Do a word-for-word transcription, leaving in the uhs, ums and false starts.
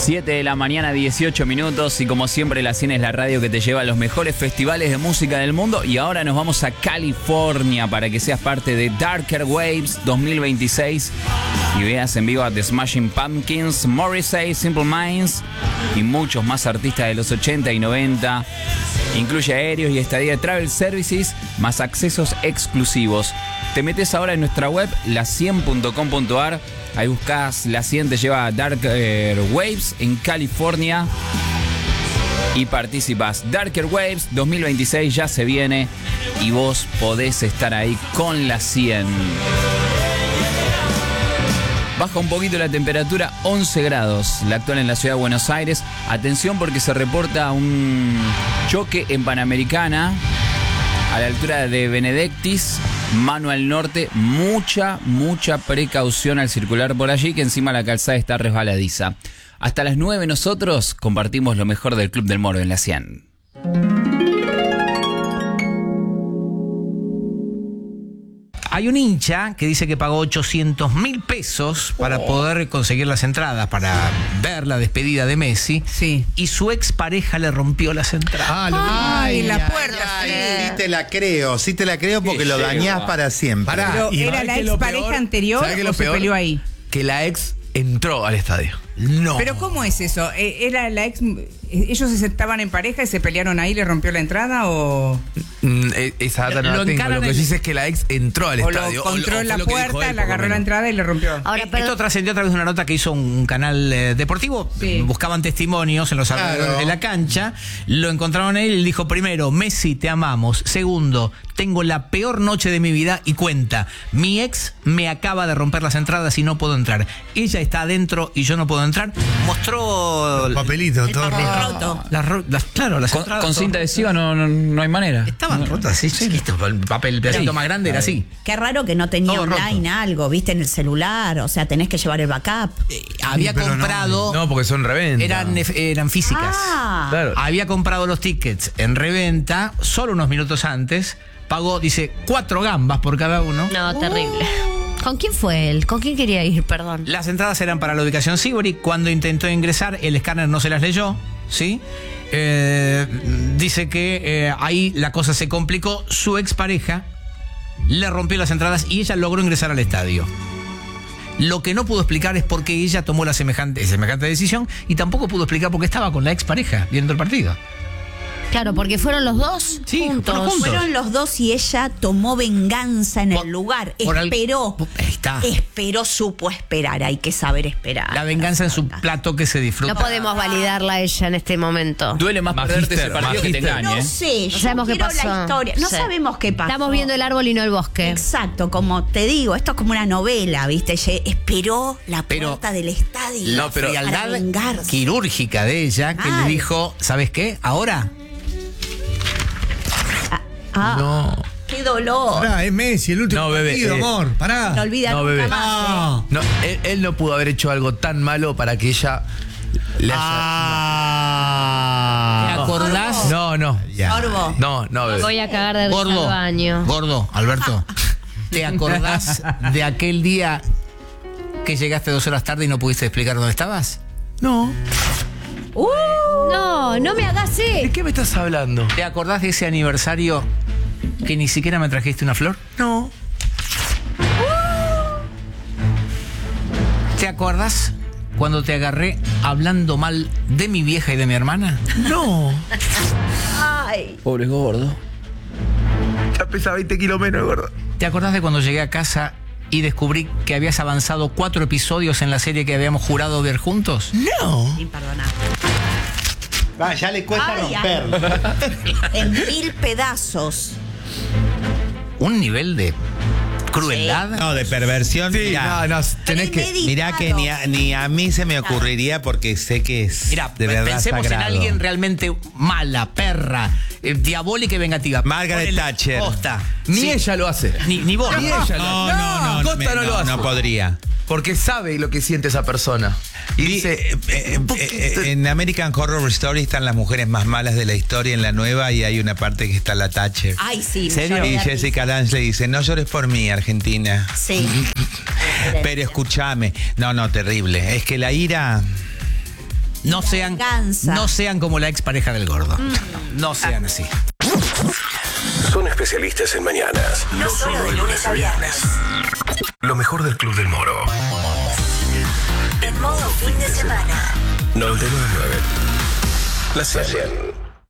siete de la mañana, dieciocho minutos, y como siempre La cien es la radio que te lleva a los mejores festivales de música del mundo. Y ahora nos vamos a California para que seas parte de Darker Waves dos mil veintiséis y veas en vivo a The Smashing Pumpkins, Morrissey, Simple Minds y muchos más artistas de los ochenta y noventa. Incluye aéreos y estadía de Travel Services, más accesos exclusivos. Te metes ahora en nuestra web, la cien punto com punto a r. Ahí buscas La cien, te lleva a Darker Waves en California y participas. Darker Waves dos mil veintiséis ya se viene y vos podés estar ahí con La cien. Baja un poquito la temperatura, once grados, la actual en la ciudad de Buenos Aires. Atención porque se reporta un choque en Panamericana a la altura de Benedictis, mano al norte. Mucha, mucha precaución al circular por allí, que encima la calzada está resbaladiza. Hasta las nueve nosotros compartimos lo mejor del Club del Moro en La cien. Hay un hincha que dice que pagó ochocientos mil pesos para poder conseguir las entradas, para ver la despedida de Messi. Sí. Y su expareja le rompió las entradas. Ah, lo Ay, vi. la Ay, puerta, ay, sí. sí te la creo, sí te la creo porque Qué lo lleva. dañás para siempre. Pará. Pero Y ¿era ¿sabes la qué es lo expareja peor? anterior ¿Sabes qué es lo o se peor? peleó ahí? Que la ex entró al estadio. No. Pero ¿cómo es eso? Eh, ¿Era la ex? ¿Ellos se estaban en pareja y se pelearon ahí y le rompió la entrada o...? Mm, e- esa data no Lo la tengo. encaran Lo que en- sí sé es que la ex entró al O lo estadio. encontró o en fue la lo que dijo puerta, él, le por lo agarró la menos. entrada y le rompió. Ahora, Eh, pero- Esto trascendió a través de una nota que hizo un canal eh, deportivo. Sí. Buscaban testimonios en los alrededores Claro. de la cancha. Lo encontraron él y él dijo: primero, Messi, te amamos. Segundo, tengo la peor noche de mi vida. Y cuenta, mi ex me acaba de romper las entradas y no puedo entrar. Ella está adentro y yo no puedo entrar. Mostró Papelito, todo papel roto. roto. las, ro- las- claro, las Con, entradas. con cinta adhesiva no, no, no hay manera. Estaban rotas, así, chiquito. El papel, el pedacito Sí. más grande era así. Qué raro que no tenía Todo online algo, viste, en el celular. O sea, tenés que llevar el backup. Eh, había pero no, comprado. No, porque son reventa. eran, ef- eran físicas. Ah, Claro. Había comprado los tickets en reventa solo unos minutos antes. Pagó, dice, cuatro gambas por cada uno. no, terrible. ¿Con quién fue él? ¿Con quién quería ir? Perdón. Las entradas eran para la ubicación Sibori. Cuando intentó ingresar, el escáner no se las leyó, ¿sí? Eh, dice que eh, ahí la cosa se complicó. Su expareja le rompió las entradas y ella logró ingresar al estadio. Lo que no pudo explicar es por qué ella tomó la semejante, semejante decisión, y tampoco pudo explicar por qué estaba con la expareja viendo el partido. Claro, porque fueron los dos Sí, juntos. fueron juntos. Fueron los dos y ella tomó venganza en Por- el lugar. por al- Esperó. Ahí está. Esperó, supo esperar. Hay que saber esperar. La venganza en su plato que se disfruta. No podemos validarla a ella en este momento. Duele más perderte ese Magister, partido que te magister. engañe. No ¿eh? sé, No yo sabemos qué quiero pasó. la historia. No Sí. sabemos qué pasó. Estamos viendo el árbol y no el bosque. Exacto, como te digo, esto es como una novela, ¿viste? Ella esperó la Pero- puerta del estadio No, pero para frialdad vengarse. quirúrgica de ella, que Ay. le dijo, ¿sabes qué? Ahora. Ah, No. qué dolor. Pará, es Messi, el último No, bebé, partido, eh, amor. Pará. No olvida No, nunca bebé. más. No. No, él, él no pudo haber hecho algo tan malo para que ella le haya... ¿Te Ah. acordás? No, no. Ya. Sorbo. No, no, bebé. Voy a cagar de risa al Gordo, baño. gordo, Alberto, ¿te acordás de aquel día que llegaste dos horas tarde y no pudiste explicar dónde estabas? No. Uh, No, no me hagas ¿De eso. qué me estás hablando? ¿Te acordás de ese aniversario que ni siquiera me trajiste una flor? No. ¿Te acordás cuando te agarré hablando mal de mi vieja y de mi hermana? No. ay. Pobre gordo. Ya pesa veinte kilos menos, gordo. ¿Te acordás de cuando llegué a casa y descubrí que habías avanzado cuatro episodios en la serie que habíamos jurado ver juntos? No. Imperdonable. Va, ya le cuesta Ay, romperlo. En mil pedazos. Un nivel de crueldad. No, de perversión. Sí, mirá. no, no, tenés que... Premeditado. Mirá que ni a, ni a mí se me ocurriría porque sé que es Mira, de verdad pensemos sagrado. en alguien realmente mala, perra, eh, diabólica y vengativa. Margaret Ponele Thatcher. Posta. Ni Sí. ella lo hace. Ni, ni vos. Ni ella lo No, hace. no, no. Costa no, me- lo hace. No podría. Porque sabe lo que siente esa persona. Y Vi- dice... eh, eh, eh, en American Horror Story están las mujeres más malas de la historia en la nueva y hay una parte que está la Thatcher. Ay, sí. me ¿Serio? lloré Y de Jessica risa. Lange le dice, no llores por mí, Argentina. Sí. Pero escúchame. No, no, terrible. Es que la ira... No sean, Venganza. no sean como la expareja del gordo. No sean así. Son especialistas en mañanas. No solo de lunes a viernes. Lo mejor del Club del Moro. En modo fin de semana. noventa y nueve punto nueve. La cien.